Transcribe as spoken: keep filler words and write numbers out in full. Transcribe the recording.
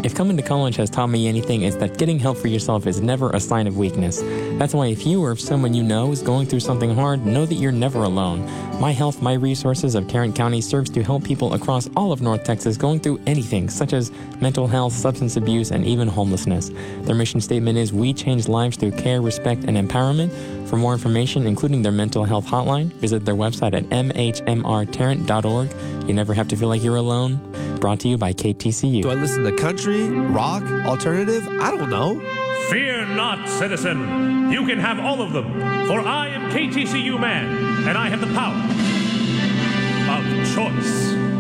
If coming to college has taught me anything, it's that getting help for yourself is never a sign of weakness. That's why if you or if someone you know is going through something hard, know that you're never alone. My Health, My Resources of Tarrant County serves to help people across all of North Texas going through anything, such as mental health, substance abuse, and even homelessness. Their mission statement is, we change lives through care, respect, and empowerment. For more information, including their mental health hotline, visit their website at m h m r tarrant dot org. You never have to feel like you're alone. Brought to you by K T C U. Do I listen to country, rock, alternative? I don't know. Fear not, citizen. You can have all of them. For I am K T C U man, and I have the power of choice.